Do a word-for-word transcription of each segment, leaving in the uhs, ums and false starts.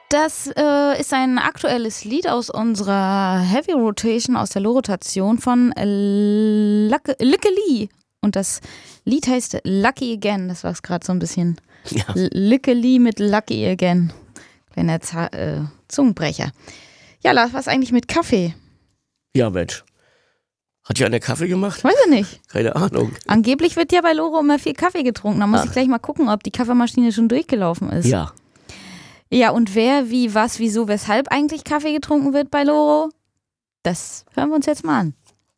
Das äh, ist ein aktuelles Lied aus unserer Heavy Rotation, aus der Low-Rotation von Lucky Lee. Und das Lied heißt Lucky Again. Das war es gerade so ein bisschen. Ja. Lucky Lee mit Lucky Again. Kleiner Z- äh, Zungenbrecher. Ja, Lars, was eigentlich mit Kaffee? Ja, Mensch. Hat ja einer Kaffee gemacht? Weiß ich nicht. Keine Ahnung. Angeblich wird ja bei Loro immer viel Kaffee getrunken. Da muss Ah. ich gleich mal gucken, ob die Kaffeemaschine schon durchgelaufen ist. Ja. Ja, und wer, wie, was, wieso, weshalb eigentlich Kaffee getrunken wird bei Loro, das hören wir uns jetzt mal an.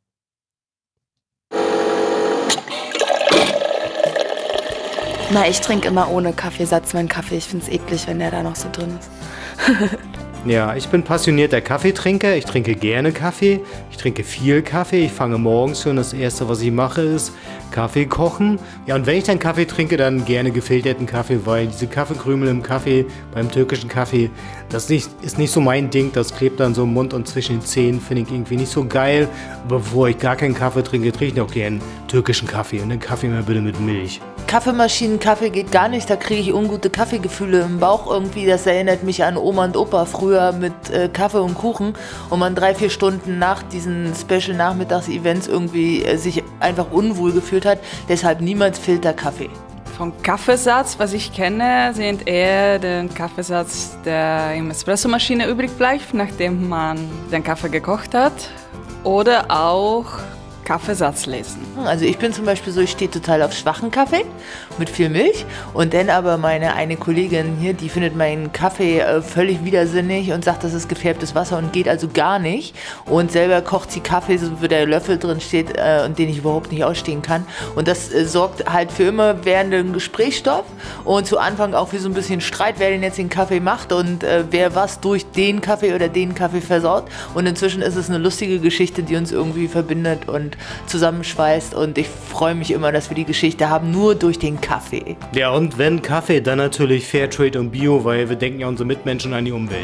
Na, ich trinke immer ohne Kaffeesatz meinen Kaffee. Ich finde es eklig, wenn der da noch so drin ist. Ja, ich bin passionierter Kaffeetrinker. Ich trinke gerne Kaffee. Ich trinke viel Kaffee. Ich fange morgens schon. Das Erste, was ich mache, ist Kaffee kochen. Ja, und wenn ich dann Kaffee trinke, dann gerne gefilterten Kaffee, weil diese Kaffeekrümel im Kaffee, beim türkischen Kaffee, das nicht, ist nicht so mein Ding. Das klebt dann so im Mund und zwischen den Zähnen, finde ich irgendwie nicht so geil. Aber bevor ich gar keinen Kaffee trinke, trinke ich auch gerne türkischen Kaffee. Und den Kaffee mal bitte mit Milch. Kaffeemaschinen, Kaffee geht gar nicht, da kriege ich ungute Kaffeegefühle im Bauch irgendwie. Das erinnert mich an Oma und Opa früher mit äh, Kaffee und Kuchen und man drei, vier Stunden nach diesen Special-Nachmittags-Events irgendwie äh, sich einfach unwohl gefühlt hat. Deshalb niemals Filterkaffee. Vom Kaffeesatz, was ich kenne, sind eher den Kaffeesatz, der im Espressomaschine übrig bleibt, nachdem man den Kaffee gekocht hat. Oder auch Kaffeesatz lesen. Also ich bin zum Beispiel so, ich stehe total auf schwachen Kaffee mit viel Milch und dann aber meine eine Kollegin hier, die findet meinen Kaffee äh, völlig widersinnig und sagt, das ist gefärbtes Wasser und geht also gar nicht und selber kocht sie Kaffee, so wo der Löffel drin steht äh, und den ich überhaupt nicht ausstehen kann und das äh, sorgt halt für immer währenden Gesprächsstoff und zu Anfang auch für so ein bisschen Streit, wer denn jetzt den Kaffee macht und äh, wer was durch den Kaffee oder den Kaffee versaut und inzwischen ist es eine lustige Geschichte, die uns irgendwie verbindet und zusammenschweißt und ich freue mich immer, dass wir die Geschichte haben, nur durch den Kaffee. Ja, und wenn Kaffee, dann natürlich Fairtrade und Bio, weil wir denken ja unsere Mitmenschen an die Umwelt.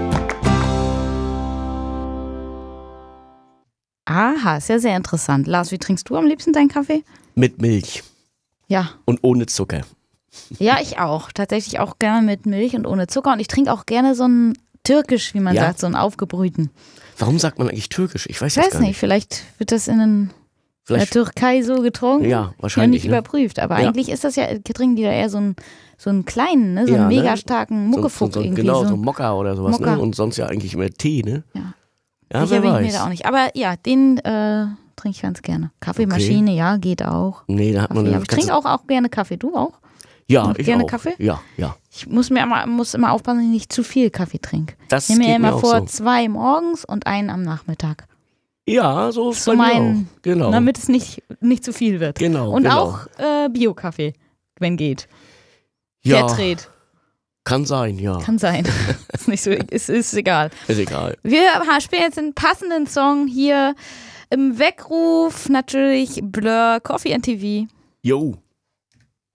Aha, ist ja sehr interessant. Lars, wie trinkst du am liebsten deinen Kaffee? Mit Milch. Ja. Und ohne Zucker. Ja, ich auch. Tatsächlich auch gerne mit Milch und ohne Zucker. Und ich trinke auch gerne so einen türkisch, wie man Ja? sagt, so einen aufgebrühten. Warum sagt man eigentlich türkisch? Ich weiß Ich das weiß gar nicht, nicht. vielleicht wird das in, in der Vielleicht, Türkei so getrunken. ja, Ja, wahrscheinlich. nicht Ne? überprüft. Aber Ja. eigentlich ist das ja, trinken die da eher so einen, so einen kleinen, ne? so Ja, einen ne? mega starken So- Muckefuck so, so, irgendwie. Genau, so. so ein Mokka oder sowas. Mokka. Ne? Und sonst ja eigentlich immer Tee, ne? Ja. Ja, Sicher wer bin ich mir weiß. da auch nicht. Aber ja, den äh, trinke ich ganz gerne. Kaffeemaschine, ja, geht auch. Nee, da hat man Kaffee. eine Aber ich trinke auch, auch gerne Kaffee. Du auch? Ja, noch ich gerne auch. Kaffee? Ja, ja. Ich muss mir immer, muss immer aufpassen, dass ich nicht zu viel Kaffee trinke. Das Ich nehme mir geht mir immer auch vor, so. zwei morgens und einen am Nachmittag. Ja, so ist So bei mir mein, auch. Genau. damit es nicht, nicht zu viel wird. Genau, Und genau. auch äh, Bio-Kaffee, wenn geht. ja, Fairtrade, kann sein, ja. kann sein. ist nicht so, ist, ist egal. Ist egal. Wir spielen jetzt einen passenden Song hier im Weckruf, natürlich Blur, Coffee and T V. Jo.